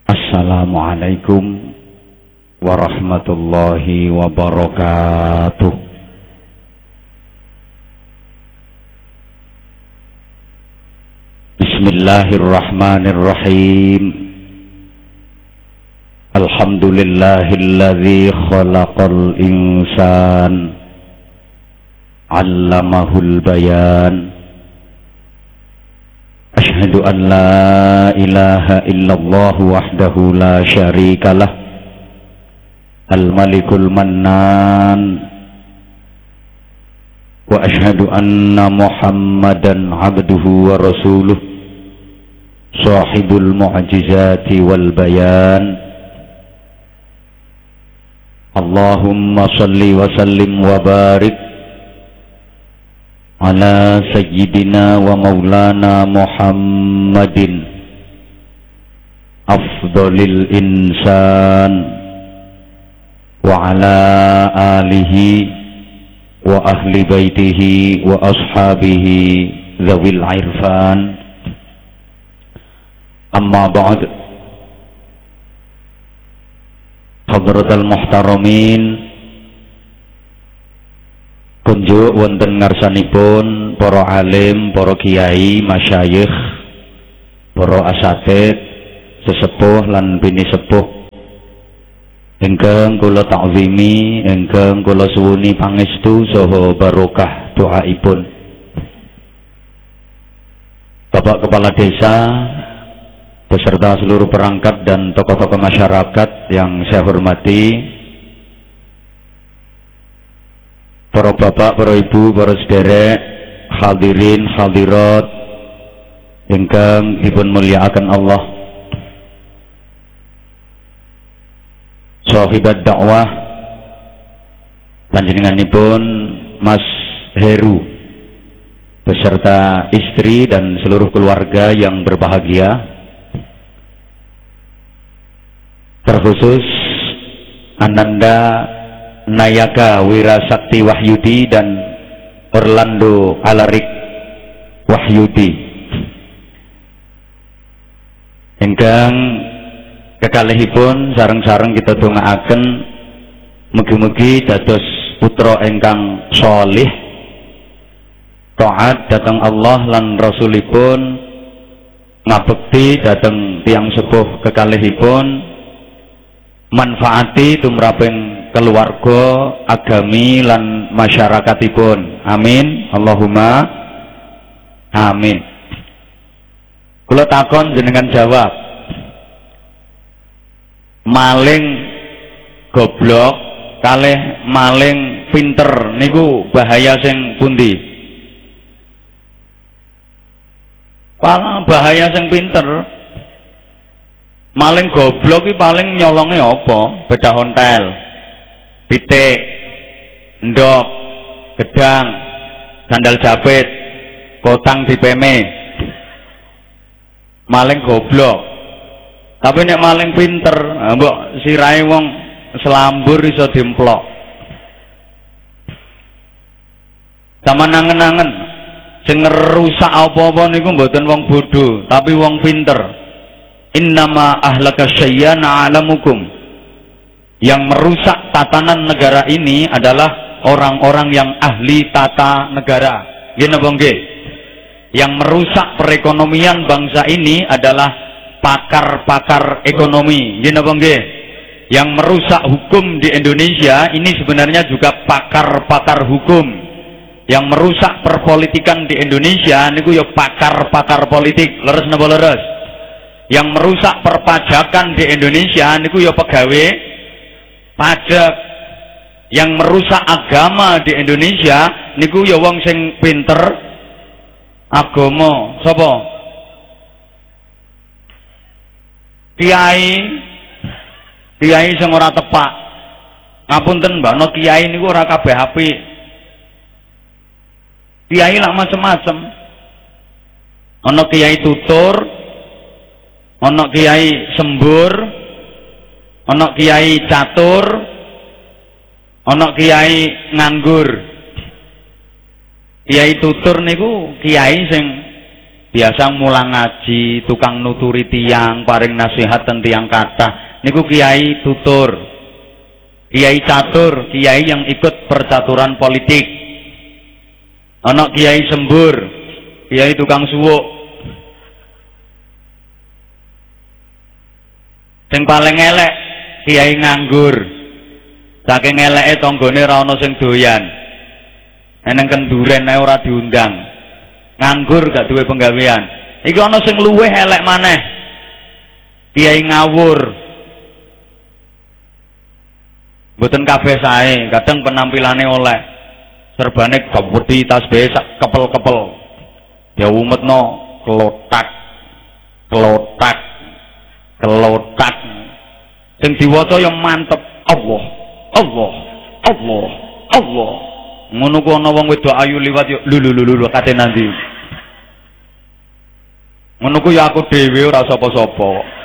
Assalamualaikum warahmatullahi wabarakatuh. Bismillahirrahmanirrahim. Alhamdulillahilladzi khalaqal insan 'allamahul bayan. Asyhadu an la ilaha illallah wahdahu la syarikalah al-malikul mannan wa asyhadu anna muhammadan abduhu wa rasuluh sahibul mu'jizati wal bayan. Allahumma salli wa sallim wa barik ala sayyidina wa maulana Muhammadin afdalil insan wa ala alihi wa ahli baitihi wa ashabihi zawil irfan. Amma ba'd. Hadratal muhtaramin, kunjuk wonten ngarsanipun para alim, para kiai, masyayikh, para asatid, sesepuh lan bini sepuh ingkang kula ta'zimi, ingkang kula suwuni pangestu saha barokah doaipun. Bapak Kepala Desa beserta seluruh perangkat dan tokoh-tokoh masyarakat yang saya hormati, para bapak, para ibu, para sederek, hadirin, hadirat ingkang dipun mulyakaken Allah. Sahibat dakwah panjenenganipun Mas Heru beserta istri dan seluruh keluarga yang berbahagia, terkhusus Ananda Nayaka Wirasakti Wahyudi dan Orlando Alarik Wahyudi ingkang kekalihipun sareng-sareng kita dongaaken mugi-mugi dados putra ingkang sholih, taat dhateng Allah lan Rasulipun, ngabekti dhateng tiyang sepuh kekalihipun, manfaati tumraping keluarga, agami lan masyarakatipun. Amin, Allahumma amin. Kula takon jenengan jawab, maling goblok kalih maling pinter niku bahaya sing pundi? Bahaya sing pinter. Maling goblok iki paling nyolonge apa? Bedah ontel, pitik, ndok, gedang, sandal jepit, kotang dipeme. Maling goblok. Tapi nek maling pinter, mbok sirahe wong selambur iso dimplok. Sama nangen-nangen sing ngerusak apa-apa niku mboten wong bodoh, tapi wong pinter. Innama ahlaka syayyan alamukum. Yang merusak tatanan negara ini adalah orang-orang yang ahli tata negara. Nggih napa nggih? Yang merusak perekonomian bangsa ini adalah pakar-pakar ekonomi. Nggih napa nggih? Yang merusak hukum di Indonesia ini sebenarnya juga pakar-pakar hukum. Yang merusak perpolitikan di Indonesia niku ya pakar-pakar politik. Leres napa leres? Yang merusak perpajakan di Indonesia niku ya pegawai pajak. Yang merusak agama di Indonesia niku ya wong sing pinter agama. Sapa? Kiai sing ora tepak. Ngapunten Mbak, no kiai niku ora kabeh apik. Kiai lak macem-macem. Ana kiai tutur, ana kiai sembur, ana kiai catur, ana kiai nganggur. Kiai tutur niku kiai sing biasa mulang ngaji, tukang nuturi tiang, paring nasihat ten tiang kathah. Niku kiai tutur. Kiai catur, kiai yang ikut percaturan politik. Ana kiai sembur, kiai tukang suwuk. Sing paling elek kiai nganggur. Saking eleke tanggane ora ana sing doyan. Eneng kenduren ae ora diundang. Nganggur gak duwe penggawean. Iki ana sing luwih elek maneh. Kiai ngawur. Mboten kabeh sae, kadang penampilane oleh. Serbane gawedi tasbih sak kepel-kepel. Ya umetno kelotak. Kelotak. Kelotak. Sing diwaca yang mantep. Allah. Allah. Allah. Allah. Ngono ku ana wong wedok ayu liwat yo lulu kate nanti. Ngono ku ya aku dhewe ora sapa-sapa.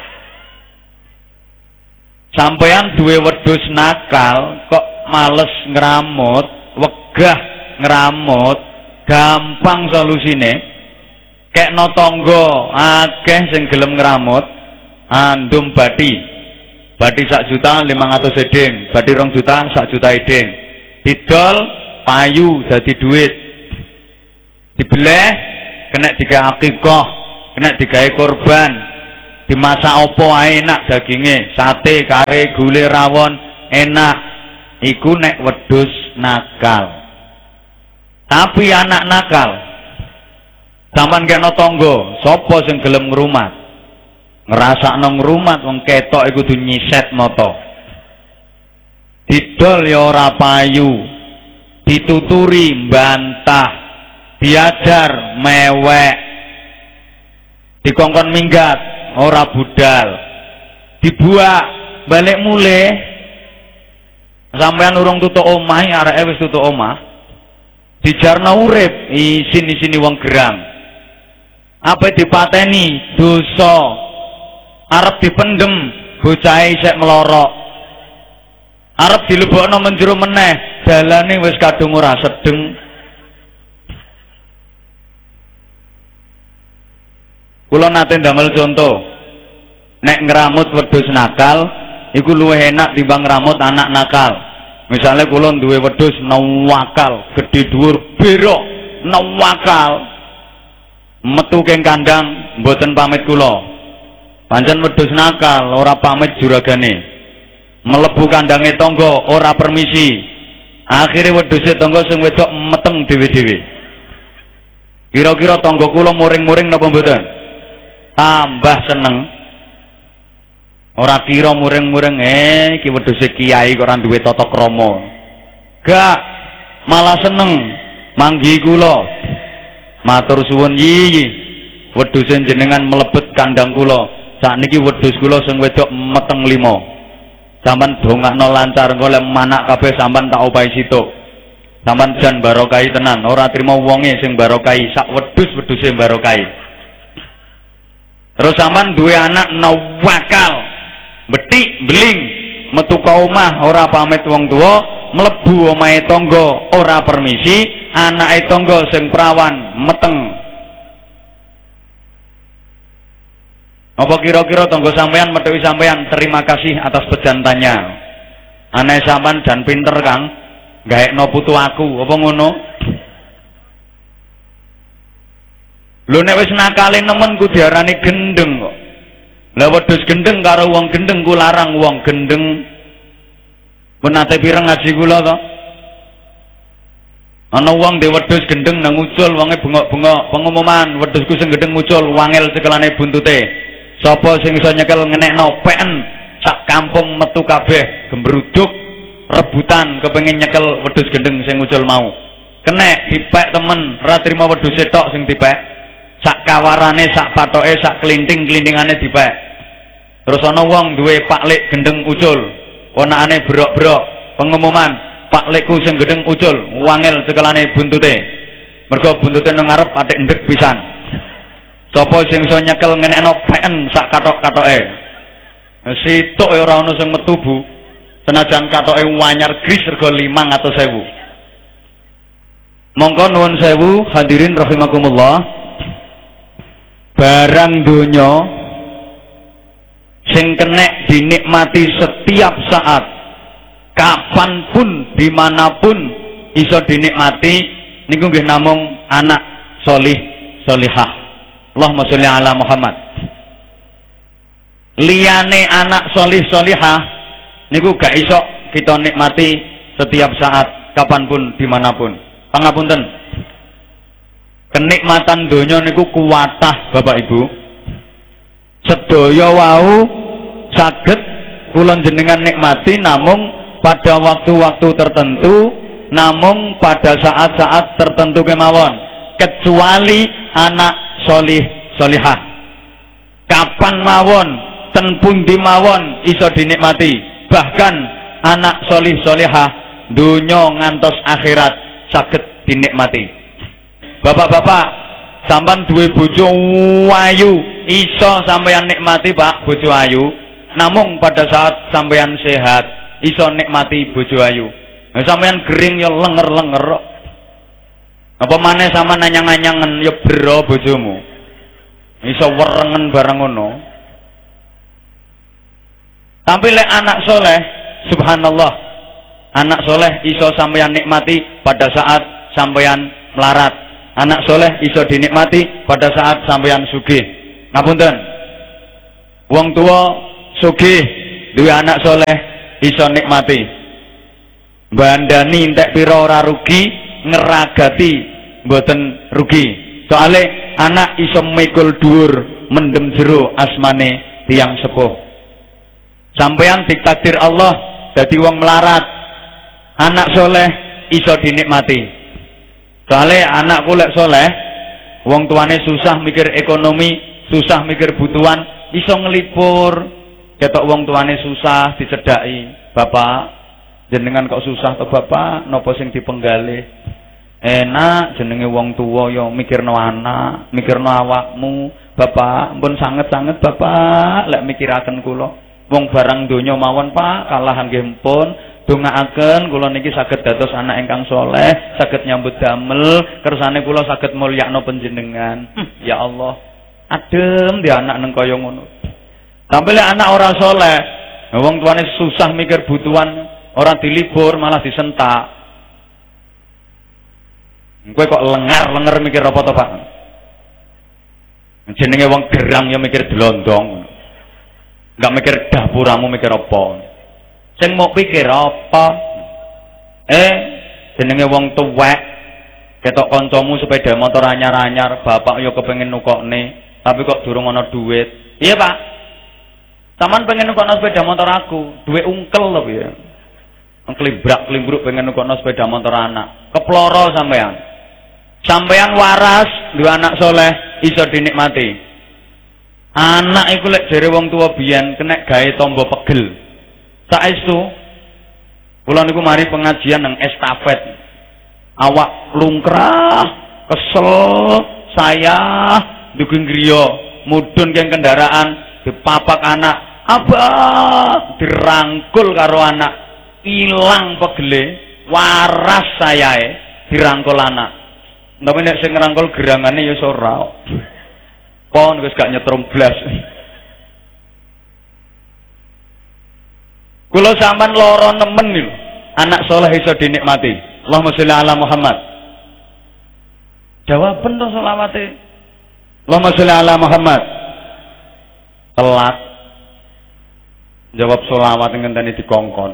Sampeyan duwe wedhus nakal kok males ngramut, wegah ngramut, gampang solusine. Kekno tangga akeh sing gelem ngramut, andum bathi. Bathi 1 juta 500 edeng, bathi 2 juta 1 juta edeng. Didol payu dadi duit. Dibeleh kena digawe akikah, kena digawe korban. Dimasak opo enak daginge, sate, kare, gule, rawon, enak. Iku nek wedhus nakal. Tapi anak nakal, sampean kena tangga, sapa sing gelem ngrumat? Ngrasakno ngrumat wong ketok iku kudu nyiset mata. Didol ya ora payu, dituturi mbantah, diajar mewek, dikongkon minggat ora budal, dibuak balik mulih. Sampean urung tutuk omah, areke wis tutuk omah, dijarno urip isin-isini wong gerang. Apa dipateni dosa, arep dipendem bocahe isek melorok, arep dilebokno menjero meneh, dalane wis kadung ora sedeng. Kula nate ndamel contoh, nek ngramut wedhus nakal iku luwih enak timbang ngramut anak nakal. Misalnya kula duwe wedhus nawakal, gedhe dhuwur berok, nawakal. Metu keng kandang mboten pamit kula. Pancen wedhus nakal ora pamit juragane. Mlebu kandange tangga ora permisi. Akhire wedhuse tangga sing wedok meteng dhewe-dhewe. Kira-kira tangga kula muring-muring napa mboten? Tambah seneng. Ora kira muring-muring iki wedhuse kiai kok ora duwe tata krama. Gak, malah seneng manggi kula. Matur suwun yi. Wedhuse jenengan mlebet kandang kula. Sakniki wedhus kula sing wedok meteng 5. Sampeyan dongakno lancar engko lek manak kabeh sampeyan tak opahi situk. Sampeyan jan barokahi tenan, ora trimo wonge sing barokahi, sak wedhus-wedhuse barokahi. Terus sampean duwe anak nawakal, betik beling, metu ka omah ora pamit wong tuwa, mlebu omahe tangga ora permisi, anake tangga sing prawan meteng. Apa kira-kira tangga sampean metuhi sampean terima kasih atas pejantannya. Anake sampean jan pinter Kang, gaekno putu aku, apa ngono? Lho nek wis nakale nemen ku diarani gendeng kok. Lah wedhus gendeng karo wong gendeng ku larang wong gendeng. Menate pireng ngaji kula to. Ana wong dhe wedhus gendeng nang ucul wonge bengok-bengok pengumuman wedhusku sing gendeng ucul wangel cekelane buntute. Sapa sing iso nyekel ngenekno peken sak kampung metu kabeh gembruduk rebutan kepengin nyekel wedhus gendeng sing ucul mau. Kenek dipek temen ora trimo wedhuse tok sing dipek. Sak kawarane, sak patoke, sak klinting-klintingane dipek. Terus ana wong duwe paklik gendeng ucul, ponakane brok-brok, pengumuman, paklikku sing gendeng ucul, wangel cekelane buntute. Mergo buntute nang ngarep atik ndek pisan. Sapa sing iso nyekel ngenekno peken sak katok-katoke. Situk ya ora ana sing metu Bu. Senajan katoke wanyar gris rega 500.000. Monggo nuwun sewu hadirin rahimakumullah. barang donya sing kenek dinikmati setiap saat, kapanpun, dimanapun iso dinikmati, niku nggih namung anak solih solihah. Allahumma sholli ala Muhammad. Liyane anak solih solihah niku gak iso kita nikmati setiap saat, kapanpun, dimanapun. Pangapunten, kenikmatan donya niku kuwatah Bapak Ibu. Sedaya wau saged kula jenengan nikmati namung pada waktu-waktu tertentu, namung pada saat-saat tertentu kemawon, kecuali anak solih solihah. Kapan mawon, ten pundi mawon iso dinikmati. Bahkan anak solih solihah donya ngantos akhirat saged dinikmati. Bapak-bapak, sampean duwe bojo ayu, iso sampeyan nikmati Pak bojo ayu, namung pada saat sampeyan sehat iso nikmati bojo ayu. Nah, sampeyan gering ya lenger-lenger. Apa maneh sampean anyang-anyangen ya bero bojomu. Iso werengen bareng ngono. Tapi lek anak soleh, subhanallah, anak soleh iso sampeyan nikmati pada saat sampeyan melarat. Anak soleh iso dinikmati pada saat sampeyan sugih. Ngapunten, wong tua sugih duwe anak soleh iso nikmati. Bandani entek pira ora rugi, ngeragati mboten rugi. Soale anak iso mikul dhuwur mendem jero asmane tiyang sepuh. Sampeyan ditakdir Allah dadi wong melarat, anak soleh iso dinikmati. Soale anak kulek soleh, wong tuane susah mikir ekonomi, susah mikir butuhan, iso ngelipur. Ketok wong tuane susah dicedhaki, bapak jenengan kok susah to bapak, napa sing dipenggalih? Enak jenenge wong tuwa ya mikirno anak, mikirno awakmu. Bapak ampun sanget-sanget bapak lek mikiraken kula. Wong barang donya mawon Pak, kalah nggih pun. Dongaaken kula niki saged dados anak ingkang soleh, saged nyambut damel, kersane kula saged mulyakno panjenengan. Ya Allah, adem di anak neng kaya ngono. Tapi lek anak ora soleh, wong tuane susah mikir butuhan, ora dilibur malah disentak. Kowe kok lengar-lenger mikir apa to, Pak? Jenenge wong gerang ya mikir delondong. Enggak mikir dapuramu mikir apa. Sing mau pikir apa? Jenenge wong tuwek, ketok kancamu sepeda motor anyar-anyar, bapak yo kepengin nukokne, tapi kok durung ana duit. Iya, Pak. Taman pengen nukokno sepeda motor aku, duwe ungkel lho ya. Nglibrak-klimbruk pengen nukokno sepeda motor anak. Keploro sampean. Sampean waras, duwe anak soleh, iso dinikmati. Anak iku lek jere wong tuwa biyen kena gawe tombo pegel. Saestu kula niku mari pengajian nang estafet. Awak lungkrah, kesel, saya dugung griya, mudhun keng kendaraan dipapak anak, abah dirangkul karo anak, ilang pegele, waras sayae dirangkul anak. Tapi nek sing ngrangkul gerangane ya ora. Pon wis gak nyetrum blas. Kula sampean lara nemen lho, anak soleh iso dinikmati. Allahumma sholli ala Muhammad. Jawaben to selawate. Allahumma sholli ala Muhammad. Telat. Jawab selawat ngenteni dikongkon.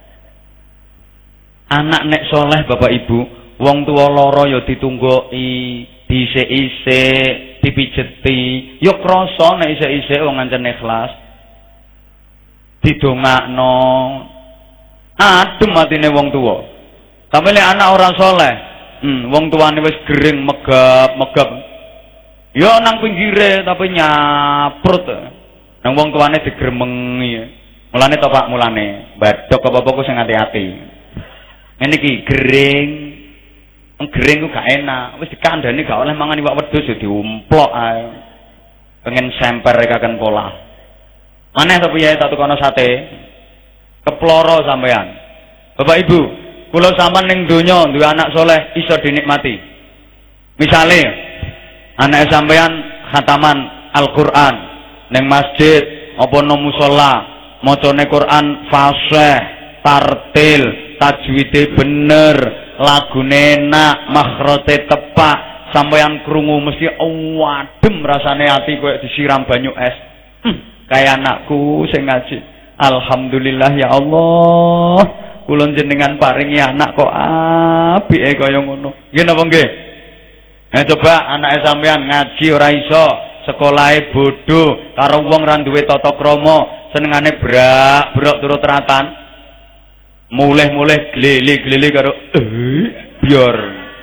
Anak nek soleh Bapak Ibu, wong tua lara ya ditunggoki, dhisik-isik, dipijeti, ya krasa nek isik-isik wong ancen ikhlas. Didongakno adem atine wong tua. Tapi lek anak orang soleh, wong tuane wis gering megap-megap, ya nang pinggire tapi nyaprut. Nang wong tuane digremengi. Mulane to Pak, mulane badhok apa-apa ku sing ati-ati. Ngene iki gering ku gak enak, wis dikandhani gak oleh mangan iwak wedhus ya diumplok ae. Pengen semper kaken pola. Maneh to piye tak tukono sate. Keploro sampean. Bapak Ibu, kula sampean ning donya duwe anak soleh iso dinikmati. Misale anak sampean khataman Al-Qur'an neng masjid apa nang musala macane Quran fasih, tartil, tajwide bener, lagune enak, makhrote tepak, sampeyan krungu mesti adem rasane ati koyo disiram banyu es. Kayak anakku sing ngaji. Alhamdulillah ya Allah. Kula jenengan paringi anak kok apike kaya ngono. Nggih napa nggih? Coba anake sampean ngaji ora iso, sekolahe bodho, karo wong ra duwe tata krama, senengane brak-brok turut ratan. Mulih-mulih glili-glili karo biar.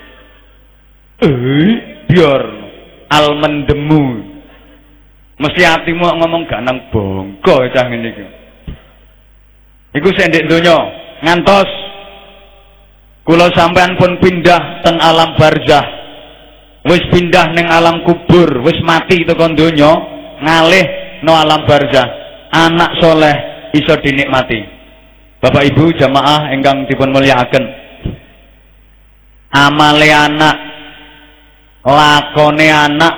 Biar almendemu. Mesti hatimu ngomong gak nang bongko cah ngene iki. Iku sendek donya ngantos kula sampean pun pindah teng alam barzah. Wis pindah ning alam kubur, wis mati teko donya, ngalih no alam barzah. Anak soleh iso dinikmati. Bapak Ibu jamaah ingkang dipun mulyakaken. Amale anak, lakone anak,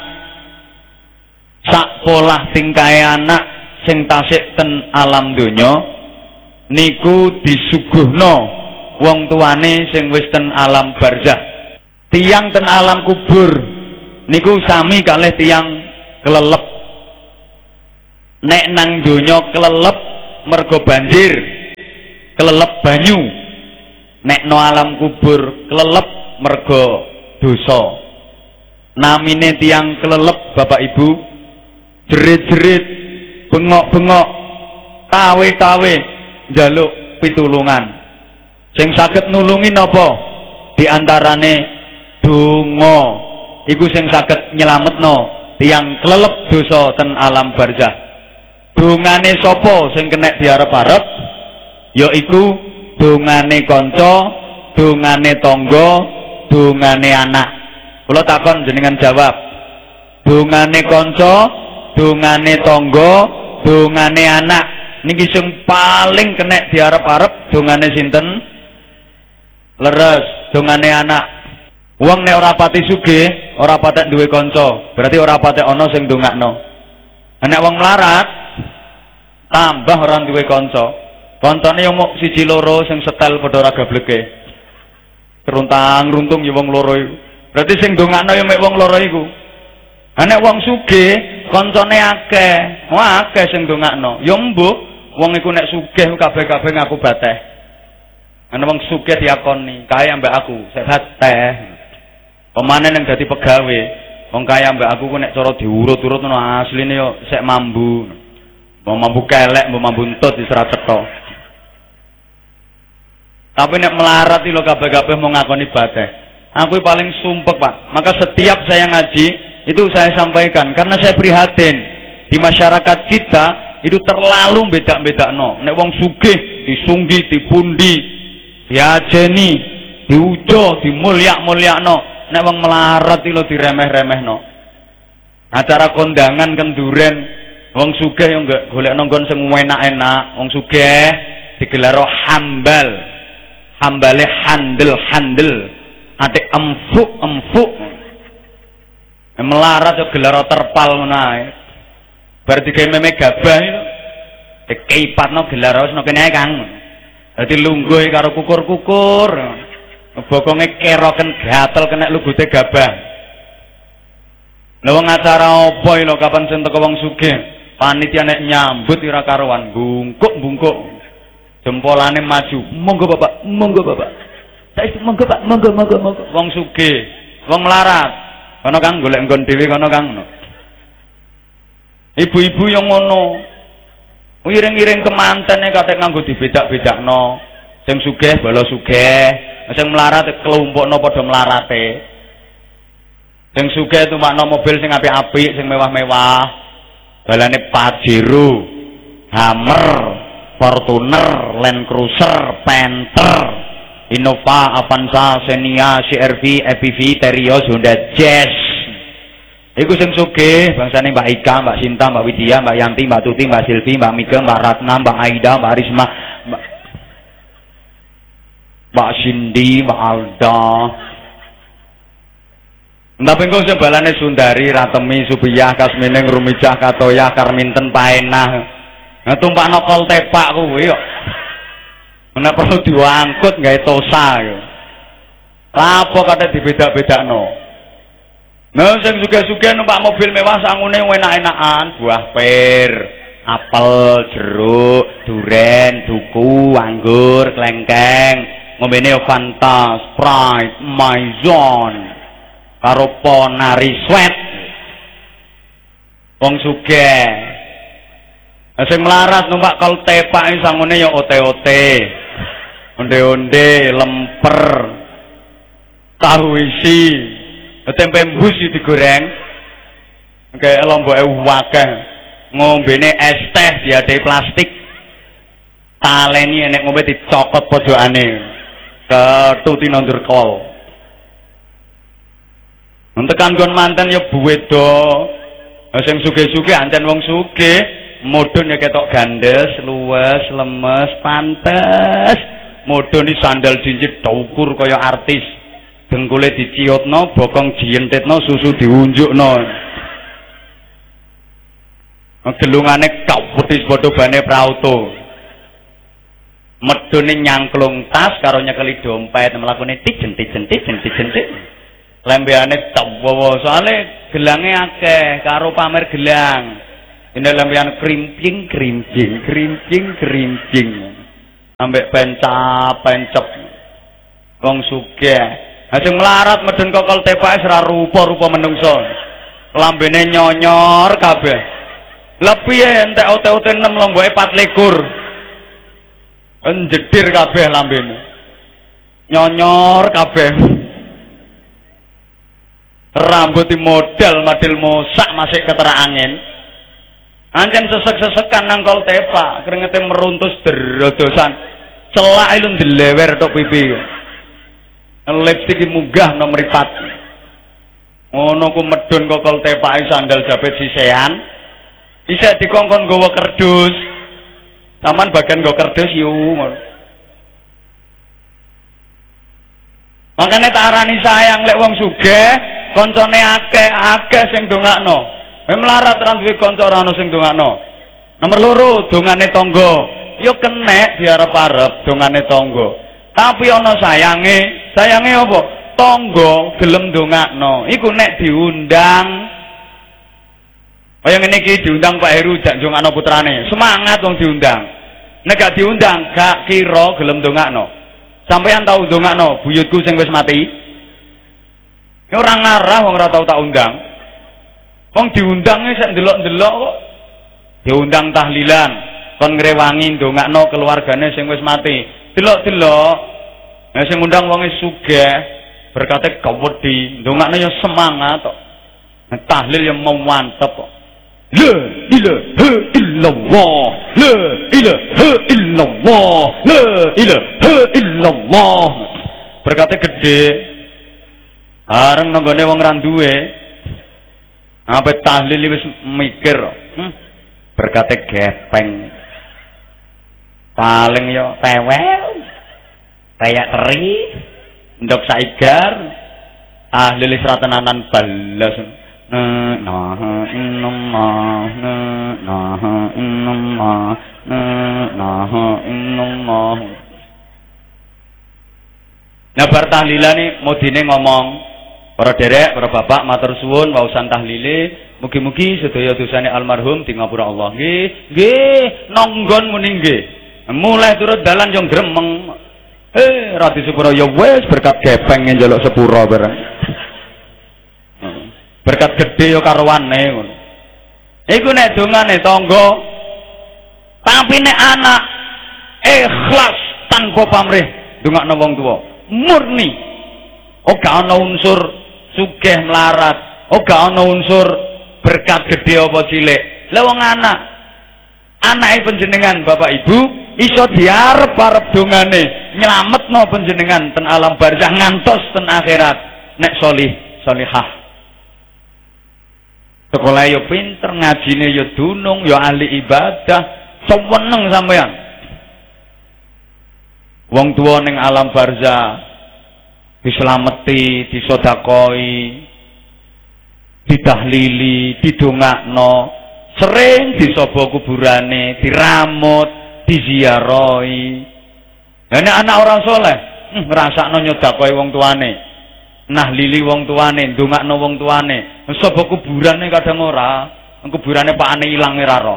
sak polah tingkahe anak sing tasik ten alam donya niku disuguhno wong tuane sing wis ten alam barzah. Tiang ten alam kubur niku sami kalih tiang kelelep. Nek nang donya kelelep mergo banjir, kelelep banyu. Nek no alam kubur kelelep mergo dosa. Namine tiang kelelep Bapak Ibu, jerit-jerit, bengok-bengok, tawe-tawe, njaluk pitulungan. Sing saged nulungi napa? Di antarane donga. Iku sing saged nyelametno tiyang kelelep dosa ten alam barzah. Dongane sapa sing kena diarep-arep? Yaiku dongane kanca, dongane tangga, dongane anak. Kula takon jenengan jawab. Dongane kanca, dongane tangga, dongane anak. Niki sing paling kena diarep-arep dongane sinten? Leres, dongane anak. Wong nek ora pati sugih, ora patek duwe kanca, berarti ora patek ana sing ndongakno. Nek wong melarat, tambah ora duwe kanca. Kancane yo mok siji loro sing setel padha ora gableke. Teruntang-runtung yo wong loro iku. Berarti sing ndongakno yo mek wong loro iku. Nek wong sugih, kancane akeh. Wah, akeh sing ndongakno. Yo mbuh, wong iku nek sugih kabeh-kabeh ngaku bateh. Ana wong sugih diakoni, kaya mbak aku, sehat teh. Pemane yang dadi pegawe, wong kaya mbak aku ku nek cara diurut-urut ngono asline yo sek mambu. Mau mambu kelek, mau mambu entut diserat cetha. Tapi nek melarat iki lho kabeh-kabeh mau ngakoni bateh. Aku paling sumpek, Pak. Maka setiap saya ngaji itu saya sampaikan karena saya prihatin di masyarakat kita itu terlalu beda-bedakno. Nek wong sugih disunggi, dipundi, diajeni, diujo, dimulyak-mulyakno. Nek wong melarat iki lho diremeh-remehno. Acara kondangan kenduren wong sugih yo enggak golek nonggon sing enak-enak. Wong sugih digelar hambal. Hambale handel. Atik empuk. Melarat yo gelar terpal ngono ae. Bar digawe meme gabah itu dikeipatno gelar wis kene ae Kang. Dadi lungguh karo kukur-kukur. Bokonge keroken gatel kena lugute gabah. Lha wong acara apa iki lho kapan sing teko wong sugih? Panitia nek nyambut ora karuan, bungkuk-bungkuk. Jempolane maju. Monggo Bapak, monggo Bapak. Saiki monggo Pak, monggo. Wong sugih, wong melarat. Kono Kang golek nggon dhewe kono Kang. Ibu-ibu yang ngono. Iring-iring kemantene katek nganggo dibedak-bedakno. Sing sugih bala sugih, sing melarat kelompokno padha melarate. Sing sugih tumakno mobil sing apik-apik, sing mewah-mewah. Balane Pajero, Hammer, Fortuner, Land Cruiser, Panther, Innova, Avanza, Xenia, CR-V, EPV, Terios, Honda Jazz. Iku sing sugih, bangsane Mbak Ika, Mbak Sinta, Mbak Widya, Mbak Yanti, Mbak Tuti, Mbak Silvi, Mbak Mika, Mbak Ratna, Mbak Aida, Mbak Risma, Mbak Cindy, Mbak Alda. Tapi engko sing balane Sundari, Ratemi, Subiyah, Kasmining, Rumijah, Katoyah, Karminten, Paenah. Nah tumpakno kol tepak kuwi kok. Nek perlu diangkut gawe tosa yo. Apa kate dibedak-bedakno. Nah sing sugih-sugih numpak mobil mewah sangune enak-enakan, buah pir, apel, jeruk, duren, duku, anggur, klengkeng, ngombene Fanta, Sprite, Maison, karo Ponari Sweat. Wong sugih. Sing melarat numpak kol tepak sangune ya ote-ote. Onde-onde, lemper, tahu isi, tempe embus digoreng, kayak lomboke wakeh, ngombene es teh diadai plastik, taleni enek ngombe dicokot pojokane, ketuti nondur kol. Tekan gon manten ya buwedo, sing sugih-sugih anten wong sugih, mudhun ya ketok gandes, luwes, lemes, pantes. Modoni sandal jinjit daukur kaya artis, dengkule diciutno, bokong dientitno, susu diunjukno. Gelungane kaputis padha bane prauto. Medone nyangklung tas karo nyekeli dompet, mlakune tijen-tijen. Lembeane dawa, soalé gelange akeh karo pamer gelang. Ini lembean krimping. Ambek pencap wong sugih. Ha sing melarat medun kokol tepake ora rupa-rupa menungso. Lambene nyonyor kabeh. Lah piye entek ote-ote 6 lomboke 24. Njedir kabeh lambene. Nyonyor kabeh. Rambut model mosak masih ketera angin. Ancen sesek-sesekan nang kol tepak, kringete meruntus derodosan. Celak lu ndelewer tok pipi. Lipstik munggah nomor 4. Ngono ku medun kok kol tepake sandal jabet sisean. Bisa dikongkon nggawa kerdus. Taman bagian nggawa kerdus yu. Makane tak arani sayang lek wong sugih, koncone akeh sing ndongakno. Melarat ra duwe kanca ora ana sing ndongakno. Nomor 2, dongane tangga. Yo kenek diarep-arep dongane tangga. Tapi ana sayange. Sayange apa? Tangga gelem ndongakno. Iku nek diundang. Kaya ngene iki diundang Pak Heru jak ndongakno putrane. Semangat wong diundang. Nek gak diundang gak kira gelem ndongakno. Sampeyan tau ndongakno buyutku sing wis mati? Ora ngarah wong ora tau tak undang. Wong diundangnya sak ndelok-ndelok kok. Diundang tahlilan, kon ngrewangi ndongakno keluargane sing wis mati. Delok-delok. Nah sing ngundang wonge sugih, berkate gawedi, ndongakno ya semangat kok. Nah, tahlil yang mantep kok. La ilaha illallah. La ilaha illallah. La ilaha illallah. Berkate gede. Areng nanggone wong ra duwe. Apa tahlil wis mikir berkate gepeng paling yo tewel kayak teri ndok saigar tahlil seratenanan balas nah bar tahlilane modine ngomong. Para derek, para bapak, matur suwun wausan tahlile, mugi-mugi sedaya dosane almarhum di ngapura Allah. Nggih, nonggon muni nggih. Mulai turut dalan yo gremeng. Ra disepuro ya wis berkat gepeng njaluk sepuro bareng. Berkat gede yo karuane ngono. Iku nek dongane tangga. Tapi nek anak ikhlas tanpa pamrih ndongakno wong tuwa, murni. Ora ana unsur sugih melarat, gak ana unsur berkat gede apa cilik. Lah wong anake panjenengan Bapak Ibu iso diarep-arep dongane nyelametno panjenengan ten alam barzah ngantos ten akhirat nek solihah. Sekolah yo pinter, ngajine yo dunung, yo ahli ibadah, seneng sampean. Wong tuwa ning alam barzah dislameti, disodakoi, ditahlili, didongakno, sering disobo kuburane, diramut, diziarahi. Nek anak orang soleh, ngrasakno nyedakoi wong tuane, nahlili wong tuane, ndongakno wong tuane, sobo kuburane kadang ora, kuburane pakane ilang ora roh.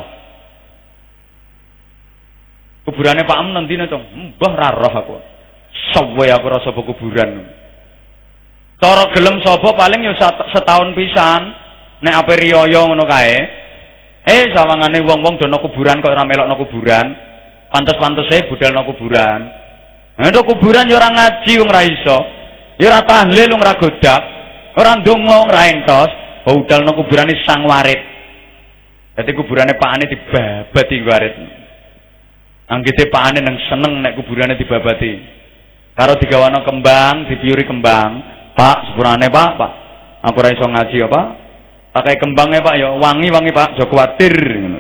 Kuburane Pak Am nendine to? Mbah ra roh aku. Suwe aku ora sapa kuburan. Cara gelem sapa paling ya setahun pisan. Nek ape riyaya ngono kae. Sawangane wong-wong dono kuburan kok ora melokno kuburan. Pantes-pantese budalno kuburan. Nek kuburan ya ora ngaji wong ra iso. Ya ora tahlil wong ra godak. Ora ndonga wong ra entos. Budalno kuburane sang warit. Dadi kuburane pakane dibabati warit. Anggite pakane nang seneng nek kuburane dibabati. Karo digawano kembang, dipiuri kembang. Pak, sepurane Pak, Pak. Aku ora iso ngaji ya, Pak. Pakai kembangnya Pak ya, wangi-wangi Pak, aja kuwatir ngono.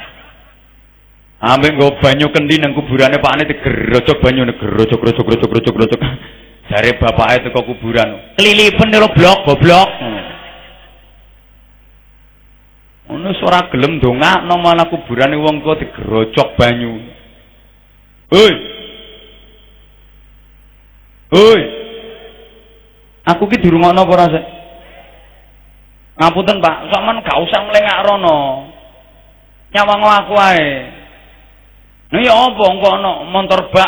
Ambek nggo banyu kendi nang kuburane pakane digerocok banyune, gerocok. Jare bapake teko kuburan. Kelilipen karo blok, goblok. Ono ora gelem ndongakno malah kuburane wong tuwa digerocok banyu. Hoi. Aku ki dirungokno apa ora sik? Ngapunten Pak, sampean gak usah mlengak rono. Nyawang aku ae. Nah ya apa engko ana montor bak